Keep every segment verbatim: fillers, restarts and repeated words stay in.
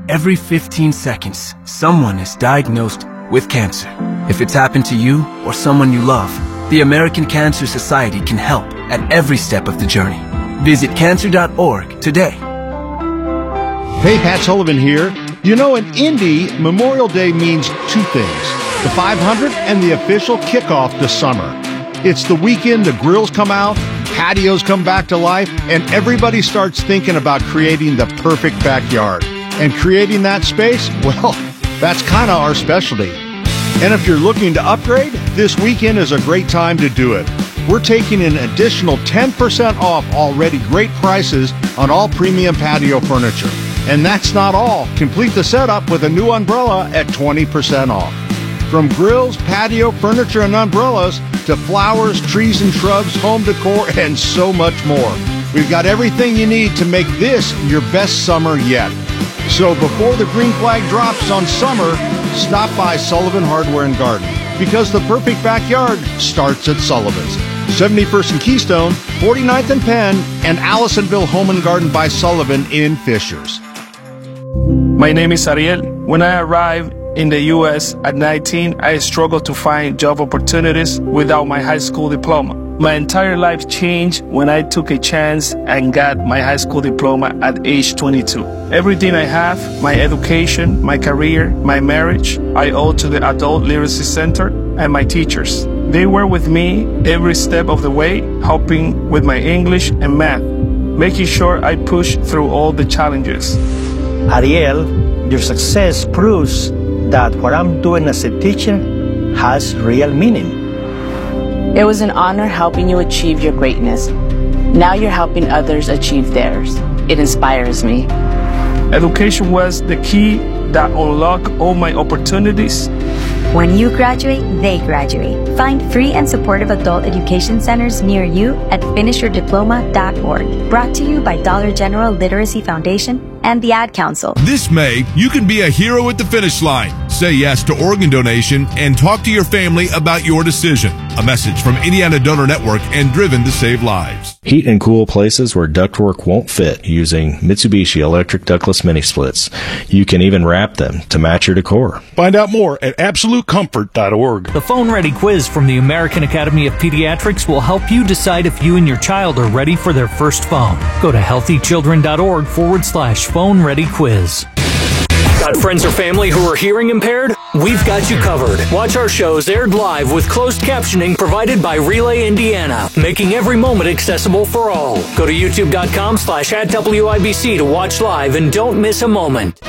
Every fifteen seconds, someone is diagnosed with cancer. If it's happened to you or someone you love, the American Cancer Society can help at every step of the journey. Visit cancer dot org today. Hey, Pat Sullivan here. You know, in Indy, Memorial Day means two things: the five hundred and the official kickoff to summer. It's the weekend the grills come out, patios come back to life, and everybody starts thinking about creating the perfect backyard. And creating that space, well, that's kind of our specialty. And if you're looking to upgrade, this weekend is a great time to do it. We're taking an additional ten percent off already great prices on all premium patio furniture. And that's not all. Complete the setup with a new umbrella at twenty percent off. From grills, patio, furniture, and umbrellas to flowers, trees and shrubs, home decor, and so much more. We've got everything you need to make this your best summer yet. So before the green flag drops on summer, stop by Sullivan Hardware and Garden, because the perfect backyard starts at Sullivan's. seventy-first and Keystone, forty-ninth and Penn, and Allisonville Home and Garden by Sullivan in Fishers. My name is Ariel. When I arrived in the U S at nineteen, I struggled to find job opportunities without my high school diploma. My entire life changed when I took a chance and got my high school diploma at age twenty-two. Everything I have, my education, my career, my marriage, I owe to the Adult Literacy Center and my teachers. They were with me every step of the way, helping with my English and math, making sure I pushed through all the challenges. Ariel, your success proves that what I'm doing as a teacher has real meaning. It was an honor helping you achieve your greatness. Now you're helping others achieve theirs. It inspires me. Education was the key that unlocked all my opportunities. When you graduate, they graduate. Find free and supportive adult education centers near you at finish your diploma dot org. Brought to you by Dollar General Literacy Foundation and the Ad Council. This May, you can be a hero at the finish line. Say yes to organ donation and talk to your family about your decision. A message from Indiana Donor Network and Driven to Save Lives. Heat and cool places where ductwork won't fit using Mitsubishi electric ductless mini splits. You can even wrap them to match your decor. Find out more at absolute comfort dot org. The Phone Ready quiz from the American Academy of Pediatrics will help you decide if you and your child are ready for their first phone. Go to healthy children dot org forward slash phone ready quiz. Got friends or family who are hearing impaired? We've got you covered. Watch our shows aired live with closed captioning provided by Relay Indiana, making every moment accessible for all. Go to youtube dot com slash at W I B C to watch live and don't miss a moment.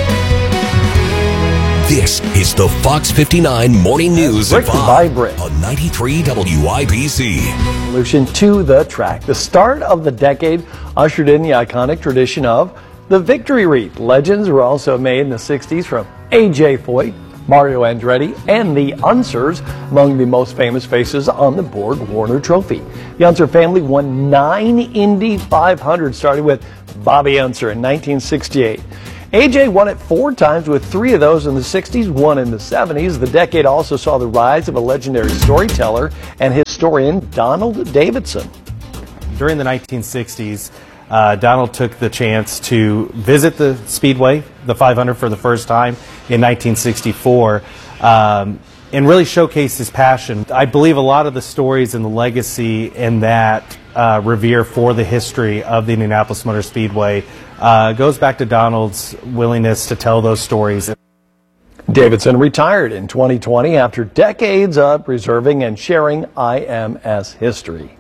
This is the Fox fifty-nine Morning News Brick by brick on ninety-three W I B C. Solution to the track. The start of the decade ushered in the iconic tradition of the Victory Wreath. Legends were also made in the sixties from A J Foyt, Mario Andretti, and the Unsers, among the most famous faces on the Borg Warner Trophy. The Unser family won nine Indy five hundred, starting with Bobby Unser in nineteen sixty-eight. A J won it four times, with three of those in the sixties, one in the seventies. The decade also saw the rise of a legendary storyteller and historian, Donald Davidson. During the nineteen sixties, uh, Donald took the chance to visit the Speedway, the five hundred, for the first time in nineteen sixty-four, um, and really showcased his passion. I believe a lot of the stories and the legacy in that uh, revere for the history of the Indianapolis Motor Speedway Uh, goes back to Donald's willingness to tell those stories. Davidson retired in twenty twenty after decades of preserving and sharing I M S history.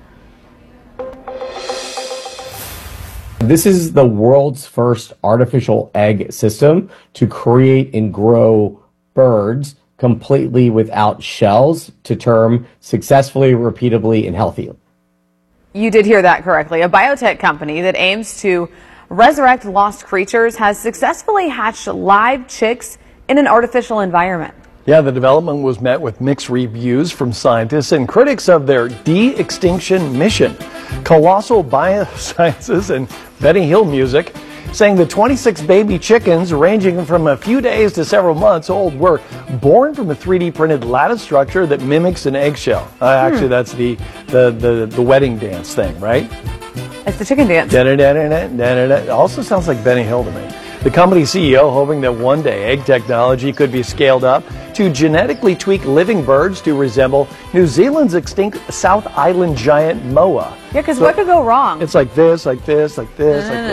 This is the world's first artificial egg system to create and grow birds completely without shells, to term successfully, repeatably, and healthy. You did hear that correctly. A biotech company that aims to resurrect lost creatures has successfully hatched live chicks in an artificial environment. Yeah, the development was met with mixed reviews from scientists and critics of their de-extinction mission. Colossal Biosciences and Benny Hill Music saying the twenty-six baby chickens, ranging from a few days to several months old, were born from a three D printed lattice structure that mimics an eggshell. Uh, actually, Hmm. that's the, the, the, the wedding dance thing, right? It's the chicken dance. Da-da-da-da-da-da-da. Also sounds like Benny Hill to me. The company C E O hoping that one day egg technology could be scaled up to genetically tweak living birds to resemble New Zealand's extinct South Island giant moa. Yeah, because So what could go wrong? It's like this, like this, like this, like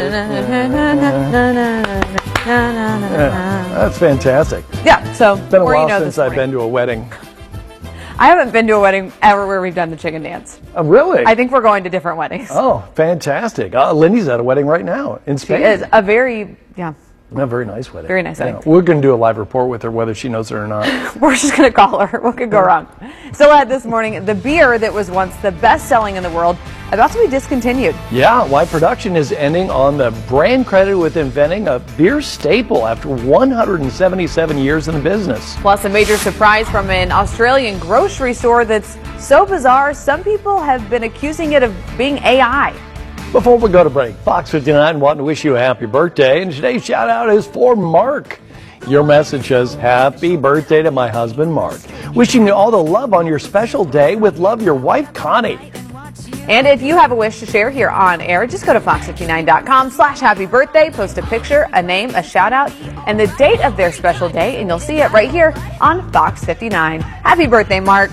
this. Yeah, that's fantastic. Yeah, so It's been a more while you know since this I've morning. been to a wedding. I haven't been to a wedding ever where we've done the chicken dance. Oh, really? I think we're going to different weddings. Oh, fantastic. Uh, Lindy's at a wedding right now in She Spain. is a very, yeah, A very nice wedding. Very nice Yeah. wedding. We're going to do a live report with her, whether she knows it or not. we're just going to call her. What could go wrong? Still ahead this morning, the beer that was once the best selling in the world about to be discontinued. Yeah, why production is ending on the brand credited with inventing a beer staple after one hundred seventy-seven years in the business. Plus, a major surprise from an Australian grocery store that's so bizarre, some people have been accusing it of being A I. Before we go to break, Fox fifty-nine wanting to wish you a happy birthday, and today's shout out is for Mark. Your message says, happy birthday to my husband, Mark. Wishing you all the love on your special day. With love, your wife, Connie. And if you have a wish to share here on air, just go to fox fifty-nine dot com slash happy birthday, post a picture, a name, a shout out, and the date of their special day, and you'll see it right here on Fox fifty-nine. Happy birthday, Mark.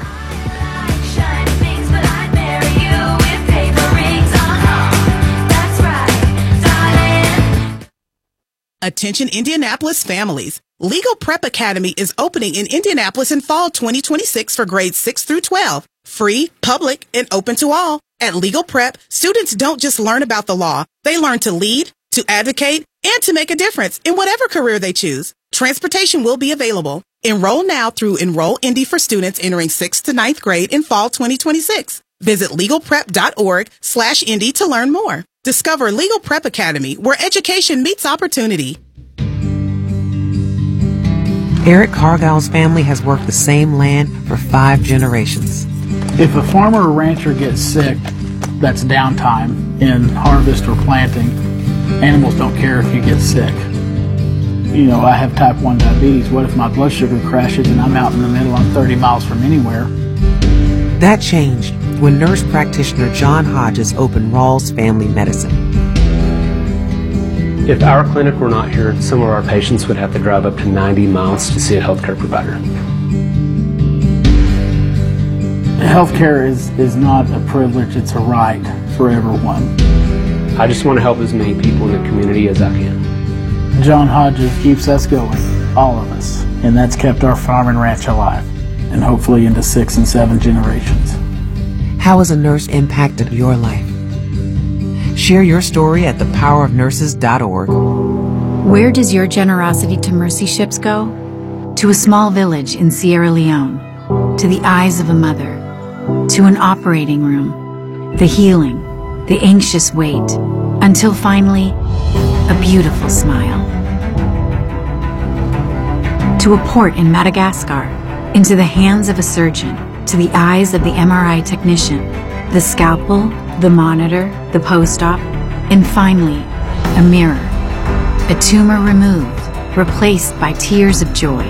Attention Indianapolis families. Legal Prep Academy is opening in Indianapolis in fall twenty twenty-six for grades six through twelve. Free, public, and open to all. At Legal Prep, students don't just learn about the law. They learn to lead, to advocate, and to make a difference in whatever career they choose. Transportation will be available. Enroll now through Enroll Indy for students entering sixth to ninth grade in fall twenty twenty-six. Visit legalprep.org slash Indy to learn more. Discover Legal Prep Academy, where education meets opportunity. Eric Cargill's family has worked the same land for five generations. If a farmer or rancher gets sick, that's downtime in harvest or planting. Animals don't care if you get sick. You know, I have type one diabetes. What if my blood sugar crashes and I'm out in the middle, I'm thirty miles from anywhere? That changed when nurse practitioner John Hodges opened Rawls Family Medicine. If our clinic were not here, some of our patients would have to drive up to ninety miles to see a healthcare provider. Healthcare is, is not a privilege, it's a right for everyone. I just want to help as many people in the community as I can. John Hodges keeps us going, all of us, and that's kept our farm and ranch alive, and hopefully into six and seven generations. How has a nurse impacted your life? Share your story at the power of nurses dot org. Where does your generosity to mercy ships go? To a small village in Sierra Leone, to the eyes of a mother, to an operating room, the healing, the anxious wait, until finally, a beautiful smile. To a port in Madagascar, into the hands of a surgeon, to the eyes of the M R I technician, the scalpel, the monitor, the post-op, and finally, a mirror, a tumor removed, replaced by tears of joy.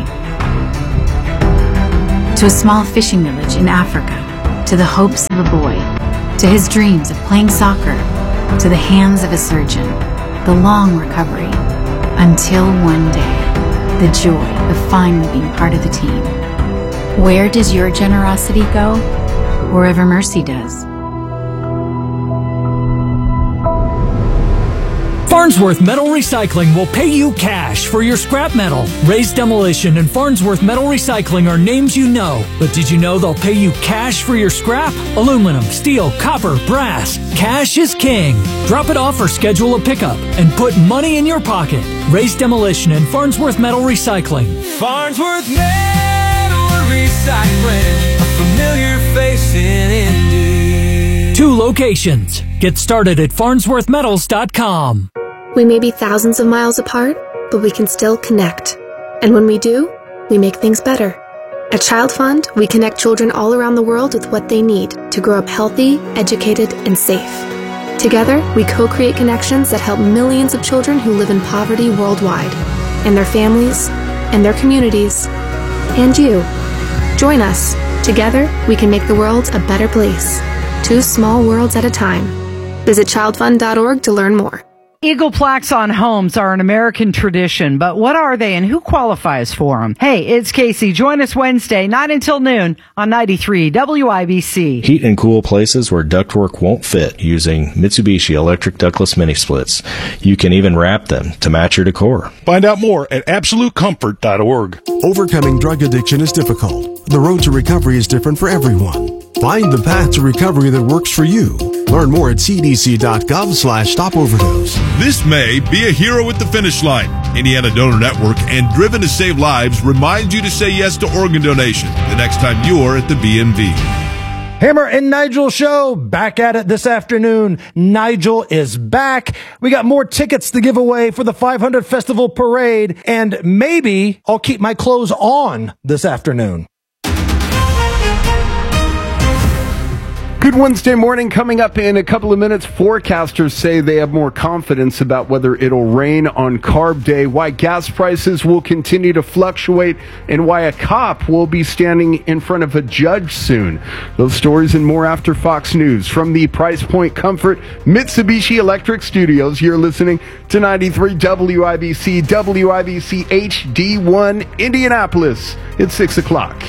To a small fishing village in Africa, to the hopes of a boy, to his dreams of playing soccer, to the hands of a surgeon, the long recovery, until one day, the joy of finally being part of the team. Where does your generosity go? Wherever mercy does. Farnsworth Metal Recycling will pay you cash for your scrap metal. Raised Demolition and Farnsworth Metal Recycling are names you know, but did you know they'll pay you cash for your scrap? Aluminum, steel, copper, brass. Cash is king. Drop it off or schedule a pickup and put money in your pocket. Raised Demolition and Farnsworth Metal Recycling. Farnsworth Metal Recycling, a familiar face in Indy. Two locations. Get started at farnsworth metals dot com. We may be thousands of miles apart, but we can still connect. And when we do, we make things better. At Child Fund, we connect children all around the world with what they need to grow up healthy, educated, and safe. Together, we co-create connections that help millions of children who live in poverty worldwide, and their families, and their communities, and you. Join us. Together, we can make the world a better place. Two small worlds at a time. Visit child fund dot org to learn more. Eagle plaques on homes are an American tradition, but what are they and who qualifies for them? Hey, it's Casey. Join us Wednesday, nine until noon on ninety-three W I B C. Heat and cool places where ductwork won't fit using Mitsubishi electric ductless mini splits. You can even wrap them to match your decor. Find out more at absolute comfort dot org. Overcoming drug addiction is difficult. The road to recovery is different for everyone. Find the path to recovery that works for you. Learn more at c d c dot gov slash stop overdose. This May, be a hero at the finish line. Indiana Donor Network and Driven to Save Lives remind you to say yes to organ donation the next time you're at the B M V. Hammer and Nigel show back at it this afternoon. Nigel is back. We got more tickets to give away for the five hundred Festival Parade, and maybe I'll keep my clothes on this afternoon. Good Wednesday morning. Coming up in a couple of minutes, forecasters say they have more confidence about whether it'll rain on Carb Day, why gas prices will continue to fluctuate, and why a cop will be standing in front of a judge soon. Those stories and more after Fox News. From the Price Point Comfort Mitsubishi Electric Studios, you're listening to ninety-three W I B C, W I B C H D one, Indianapolis. It's six o'clock.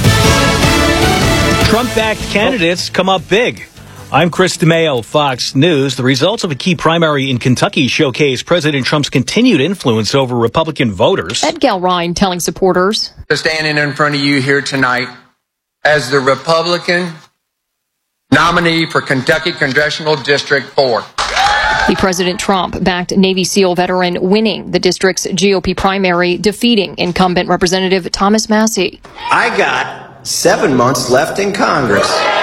Trump-backed candidates come up big. I'm Chris DeMaio, Fox News. The results of a key primary in Kentucky showcase President Trump's continued influence over Republican voters. Ed Galrine telling supporters, standing in front of you here tonight as the Republican nominee for Kentucky Congressional District four. The President Trump-backed Navy SEAL veteran winning the district's G O P primary, defeating incumbent Representative Thomas Massie. I got seven months left in Congress.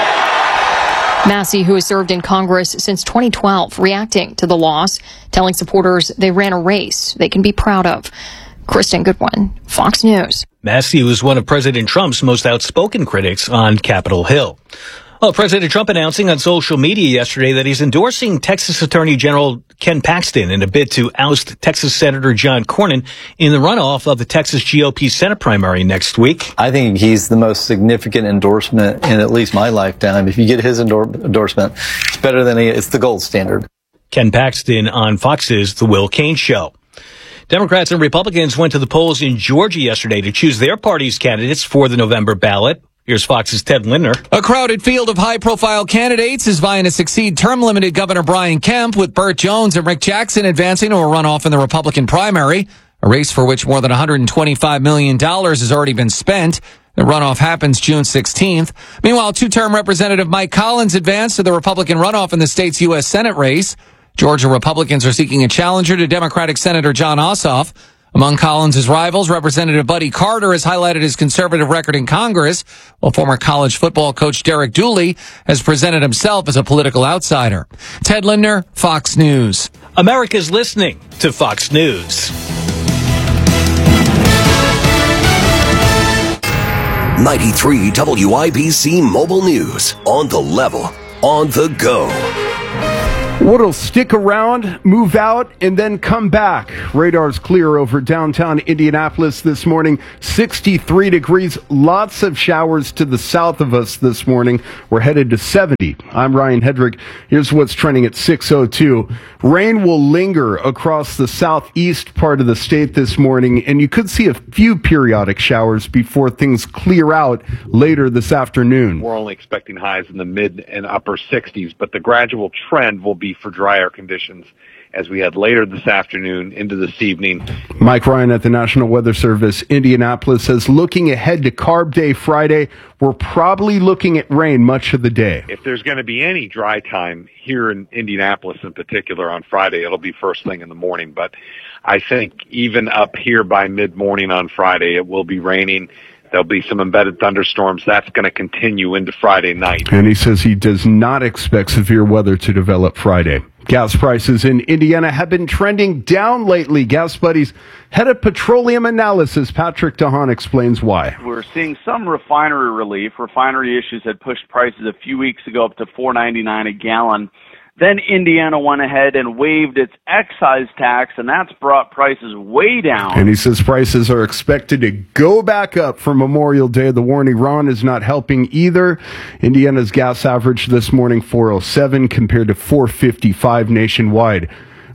Massie, who has served in Congress since twenty twelve, reacting to the loss, telling supporters they ran a race they can be proud of. Kristen Goodwin, Fox News. Massie was one of President Trump's most outspoken critics on Capitol Hill. Well, President Trump announcing on social media yesterday that he's endorsing Texas Attorney General Ken Paxton in a bid to oust Texas Senator John Cornyn in the runoff of the Texas G O P Senate primary next week. I think he's the most significant endorsement in at least my lifetime. If you get his endor- endorsement, it's better than he, it's the gold standard. Ken Paxton on Fox's The Will Cain Show. Democrats and Republicans went to the polls in Georgia yesterday to choose their party's candidates for the November ballot. Here's Fox's Ted Lindner. A crowded field of high-profile candidates is vying to succeed term-limited Governor Brian Kemp, with Burt Jones and Rick Jackson advancing to a runoff in the Republican primary, a race for which more than one hundred twenty-five million dollars has already been spent. The runoff happens June sixteenth. Meanwhile, two-term Representative Mike Collins advanced to the Republican runoff in the state's U S Senate race. Georgia Republicans are seeking a challenger to Democratic Senator Jon Ossoff. Among Collins' rivals, Representative Buddy Carter has highlighted his conservative record in Congress, while former college football coach Derek Dooley has presented himself as a political outsider. Ted Lindner, Fox News. America's listening to Fox News. ninety-three W I B C Mobile News. On the level, on the go. What'll stick around, move out, and then come back? Radar's clear over downtown Indianapolis this morning. sixty-three degrees. Lots of showers to the south of us this morning. We're headed to seventy. I'm Ryan Hedrick. Here's what's trending at six oh two. Rain will linger across the southeast part of the state this morning, and you could see a few periodic showers before things clear out later this afternoon. We're only expecting highs in the mid and upper sixties, but the gradual trend will be for drier conditions as we head later this afternoon into this evening. Mike Ryan at the National Weather Service, Indianapolis, says looking ahead to Carb Day Friday, we're probably looking at rain much of the day. If there's going to be any dry time here in Indianapolis in particular on Friday, it'll be first thing in the morning. But I think even up here by mid-morning on Friday, it will be raining. There'll be some embedded thunderstorms. That's going to continue into Friday night. And he says he does not expect severe weather to develop Friday. Gas prices in Indiana have been trending down lately. Gas Buddies head of petroleum analysis, Patrick DeHaan, explains why. We're seeing some refinery relief. Refinery issues had pushed prices a few weeks ago up to four ninety-nine a gallon. Then Indiana went ahead and waived its excise tax, and that's brought prices way down. And he says prices are expected to go back up for Memorial Day. The war in Iran is not helping either. Indiana's gas average this morning, four oh seven, compared to four fifty-five nationwide.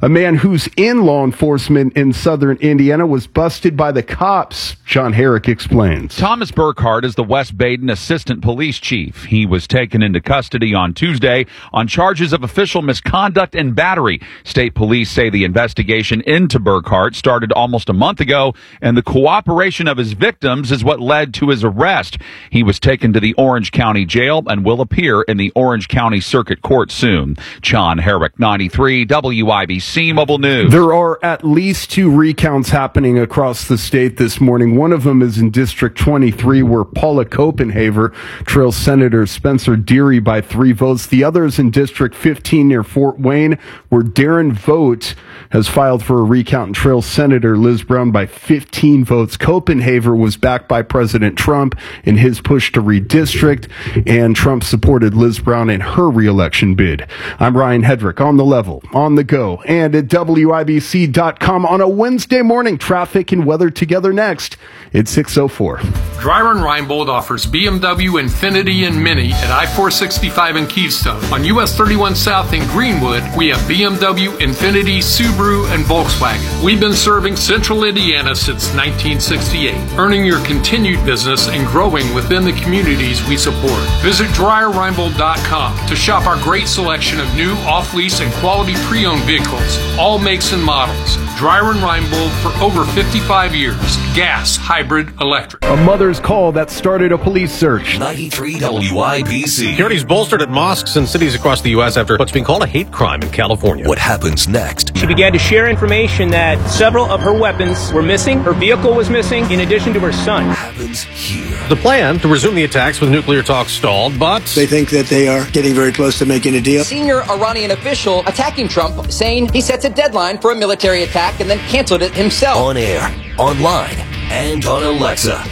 A man who's in law enforcement in southern Indiana was busted by the cops. John Herrick explains. Thomas Burkhart is the West Baden Assistant Police Chief. He was taken into custody on Tuesday on charges of official misconduct and battery. State police say the investigation into Burkhart started almost a month ago, and the cooperation of his victims is what led to his arrest. He was taken to the Orange County Jail and will appear in the Orange County Circuit Court soon. John Herrick, ninety-three W I B C Mobile News. There are at least two recounts happening across the state this morning. One of them is in District twenty-three, where Paula Copenhaver trails Senator Spencer Deary by three votes. The other is in District fifteen near Fort Wayne, where Darren Vogt has filed for a recount and trails Senator Liz Brown by fifteen votes. Copenhaver was backed by President Trump in his push to redistrict, and Trump supported Liz Brown in her reelection bid. I'm Ryan Hedrick, on the level, on the go, and at W I B C dot com on a Wednesday morning. Traffic and weather together next. It's six oh four. Dryron Reinbold offers B M W, Infiniti, and Mini at I four sixty-five in Keystone. On U S thirty-one South in Greenwood, we have B M W, Infiniti, Subaru, and Volkswagen. We've been serving Central Indiana since nineteen sixty-eight, earning your continued business and growing within the communities we support. Visit Dryer Reinbold dot com to shop our great selection of new, off-lease, and quality pre-owned vehicles, all makes and models. Dryer and Reinbold for over fifty-five years. Gas, hybrid, electric. A mother's call that started a police search. ninety-three W I B C. Security's bolstered at mosques and cities across the U S after what's being called a hate crime in California. What happens next? She began to share information that several of her weapons were missing, her vehicle was missing, in addition to her son. What happens here? The plan to resume the attacks with nuclear talks stalled, but they think that they are getting very close to making a deal. Senior Iranian official attacking Trump, saying he sets a deadline for a military attack and then canceled it himself. On air, online, and on Alexa.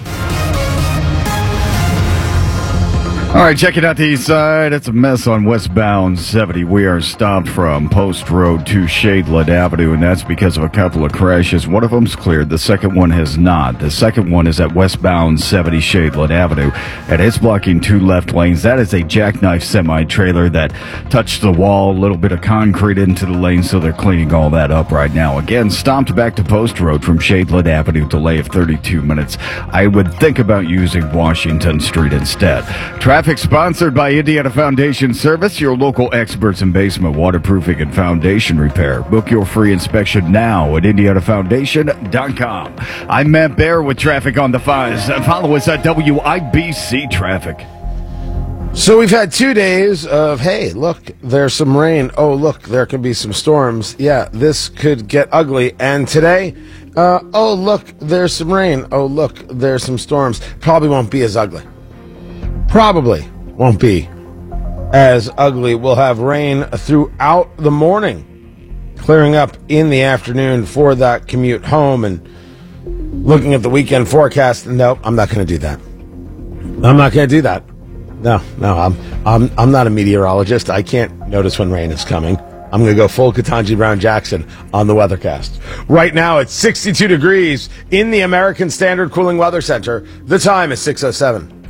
All right, checking out the east side. It's a mess on westbound seventy. We are stopped from Post Road to Shadeland Avenue, and that's because of a couple of crashes. One of them's cleared. The second one has not. The second one is at westbound seventy Shadeland Avenue, and it's blocking two left lanes. That is a jackknife semi-trailer that touched the wall, a little bit of concrete into the lane, so they're cleaning all that up right now. Again, stopped back to Post Road from Shadeland Avenue, delay of thirty-two minutes. I would think about using Washington Street instead. Traffic sponsored by Indiana Foundation Service, your local experts in basement waterproofing and foundation repair. Book your free inspection now at Indiana Foundation dot com. I'm Matt Bear with traffic on the fives. Follow us at W I B C Traffic. So we've had two days of, hey, look, there's some rain. Oh, look, there could be some storms. Yeah, this could get ugly. And today, uh, oh, look, there's some rain. Oh, look, there's some storms. Probably won't be as ugly. Probably won't be as ugly. We'll have rain throughout the morning, clearing up in the afternoon for that commute home. And looking at the weekend forecast, no, I'm not going to do that. I'm not going to do that. No, no, I'm I'm I'm not a meteorologist. I can't notice when rain is coming. I'm going to go full Ketanji Brown Jackson on the weathercast. Right now, it's sixty-two degrees in the American Standard Cooling Weather Center. The time is six oh seven.